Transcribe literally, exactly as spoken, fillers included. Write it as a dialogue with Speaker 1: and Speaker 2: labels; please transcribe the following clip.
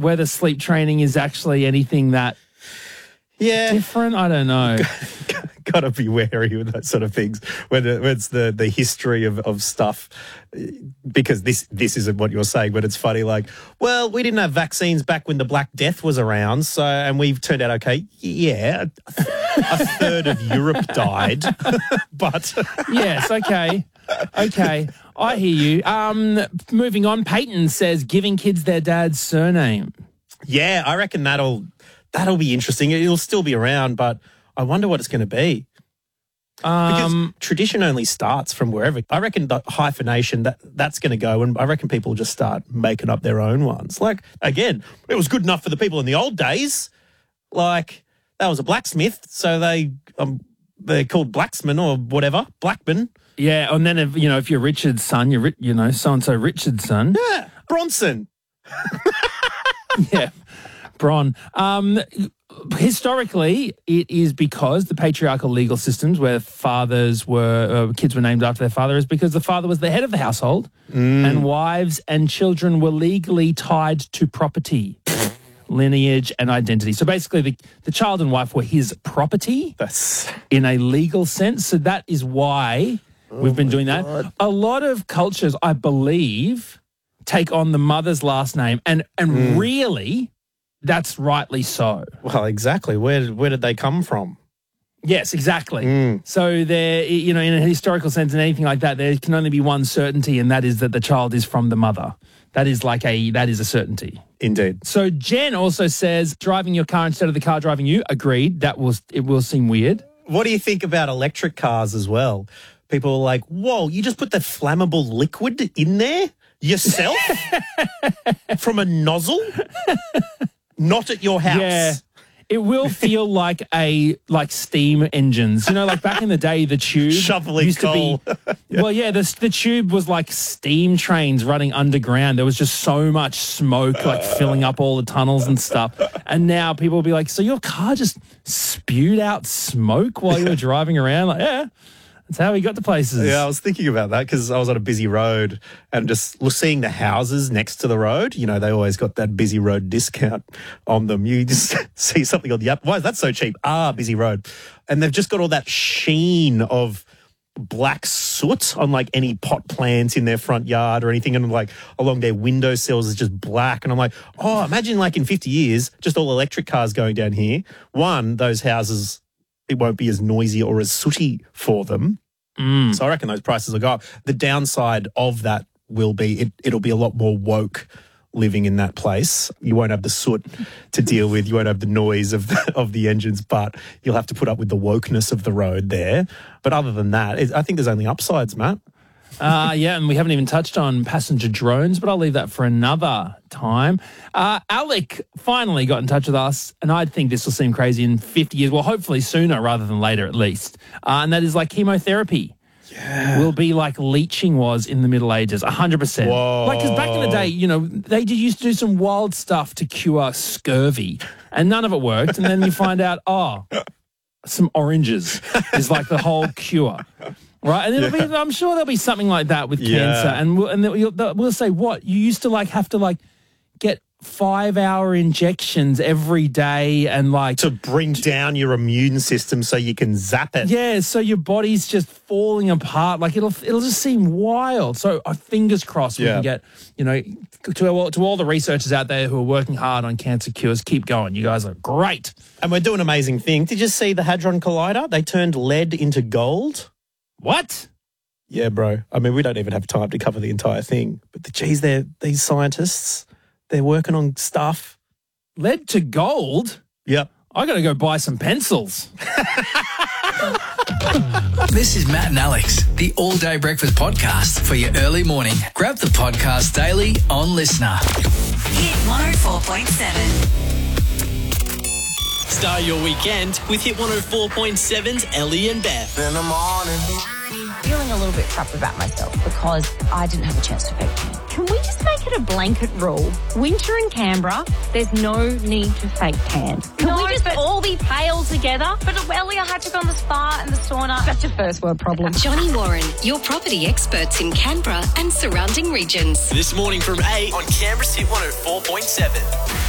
Speaker 1: whether sleep training is actually anything that
Speaker 2: yeah.
Speaker 1: different. I don't know.
Speaker 2: Got to be wary with that sort of things when it's the, the history of, of stuff, because this this isn't what you're saying, but it's funny, like, well, we didn't have vaccines back when the Black Death was around, so and we've turned out okay. Yeah, a third of Europe died, but...
Speaker 1: Yes, okay. Okay, I hear you. Um, moving on, Peyton says giving kids their dad's surname.
Speaker 2: Yeah, I reckon that'll that'll be interesting. It'll still be around, but I wonder what it's going to be. Because
Speaker 1: Um,
Speaker 2: tradition only starts from wherever. I reckon the hyphenation, that that's going to go, and I reckon people just start making up their own ones. Like, again, it was good enough for the people in the old days. Like, that was a blacksmith, so they um, they're called Blacksman or whatever, Blackman.
Speaker 1: yeah, and then if you know if you're Richard's son, you're Ri- you know so and so Richard's son.
Speaker 2: Yeah, Bronson.
Speaker 1: Yeah, Bron. Um, historically, it is because the patriarchal legal systems where fathers were, uh, kids were named after their father, is because the father was the head of the household and wives and children were legally tied to property, lineage and identity. So basically the, the child and wife were his property
Speaker 2: That's
Speaker 1: in a legal sense. So that is why we've been doing that. A lot of cultures, I believe, take on the mother's last name, and and really, that's rightly so.
Speaker 2: well, exactly. Where where did they come from?
Speaker 1: Yes, exactly. So there, you know, in a historical sense and anything like that, there can only be one certainty, and that is that the child is from the mother. That is like a that is a certainty.
Speaker 2: Indeed.
Speaker 1: So Jen also says driving your car instead of the car driving you. Agreed. That will it will seem weird.
Speaker 2: What do you think about electric cars as well? People are like, whoa, you just put the flammable liquid in there yourself from a nozzle? Not at your house.
Speaker 1: Yeah. It will feel like a like steam engines. You know, like back in the day, the tube
Speaker 2: Shoveling
Speaker 1: used
Speaker 2: coal.
Speaker 1: to be. Well, yeah, the the tube was like steam trains running underground. There was just so much smoke, like filling up all the tunnels and stuff. And now people will be like, "So your car just spewed out smoke while you were driving around?" Like, yeah, that's how we got to places.
Speaker 2: Yeah, I was thinking about that because I was on a busy road and just seeing the houses next to the road. You know, they always got that busy road discount on them. You just see something on the app. Why is that so cheap? Ah, busy road. And they've just got all that sheen of black soot on like any pot plants in their front yard or anything. And like along their windowsills is just black. And I'm like, oh, imagine like in fifty years, just all electric cars going down here. One, those houses, it won't be as noisy or as sooty for them.
Speaker 1: Mm.
Speaker 2: So I reckon those prices will go up. The downside of that will be it, it'll be a lot more woke living in that place. You won't have the soot to deal with. You won't have the noise of the, of the engines, but you'll have to put up with the wokeness of the road there. But other than that, it, I think there's only upsides, Matt.
Speaker 1: Uh, yeah, and we haven't even touched on passenger drones, but I'll leave that for another time. Uh, Alec finally got in touch with us, and I think this will seem crazy in fifty years. Well, hopefully sooner rather than later at least. Uh, and that is like chemotherapy. Yeah. Will be like leeching was in the Middle Ages, one hundred percent.
Speaker 2: Whoa.
Speaker 1: Like, because back in the day, you know, they did, used to do some wild stuff to cure scurvy, and none of it worked. And then you find out, oh, some oranges is like the whole cure. Right, and it'll
Speaker 2: Yeah.
Speaker 1: be, I'm sure there'll be something like that with
Speaker 2: Yeah.
Speaker 1: cancer, and we'll, and they'll, they'll, we'll say, what, you used to like have to like get five hour injections every day and like
Speaker 2: To bring down your immune system so you can zap it.
Speaker 1: yeah, so your body's just falling apart. Like it'll it'll just seem wild. So uh, fingers crossed we
Speaker 2: Yeah.
Speaker 1: can get, you know, to all, to all the researchers out there who are working hard on cancer cures, keep going. You guys are great.
Speaker 2: And we're doing amazing thing. Did you see the Hadron Collider? They turned lead into gold.
Speaker 1: What?
Speaker 2: Yeah, bro. I mean, we don't even have time to cover the entire thing. But the, geez, they're these scientists, they're working on stuff.
Speaker 1: Lead to gold?
Speaker 2: Yep.
Speaker 1: I got to go buy some pencils.
Speaker 3: This is Matt and Alex, the All Day Breakfast Podcast for your early morning. Grab the podcast daily on Listener.
Speaker 4: Hit one oh four point seven.
Speaker 5: Start your weekend with Hit one oh four point seven's Ellie and Beth.
Speaker 6: In the morning.
Speaker 7: Feeling a little bit crap about myself because I didn't have a chance to fake tan.
Speaker 8: Can we just make it a blanket rule? Winter in Canberra, there's no need to fake tan. Can
Speaker 7: No,
Speaker 8: we just
Speaker 7: but-
Speaker 8: all be pale together?
Speaker 7: But Ellie, I had to go on the spa and the sauna.
Speaker 8: That's a first world problem.
Speaker 4: Johnny Warren, your property experts in Canberra and surrounding regions.
Speaker 5: This morning from eight on Canberra's Hit one oh four point seven.